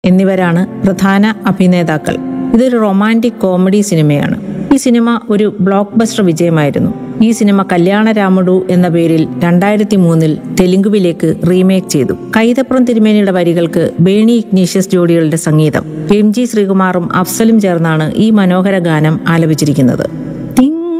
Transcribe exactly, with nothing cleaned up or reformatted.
എന്നിവരാണ് പ്രധാന അഭിനേതാക്കൾ. ഇതൊരു റൊമാൻറ്റിക് കോമഡി സിനിമയാണ്. ഈ സിനിമ ഒരു ബ്ലോക്ക് ബസ്റ്റർ വിജയമായിരുന്നു. ഈ സിനിമ കല്യാണരാമുഡു എന്ന പേരിൽ രണ്ടായിരത്തി മൂന്നിൽ തെലുങ്കുവിലേക്ക് റീമേക്ക് ചെയ്തു. കൈതപ്രം തിരുമേനിയുടെ വരികൾക്ക് ബേണി ഇഗ്നീഷ്യസ് ജോഡികളുടെ സംഗീതം. എം ജി ശ്രീകുമാറും അഫ്സലും ചേർന്നാണ് ഈ മനോഹര ഗാനം ആലപിച്ചിരിക്കുന്നത്.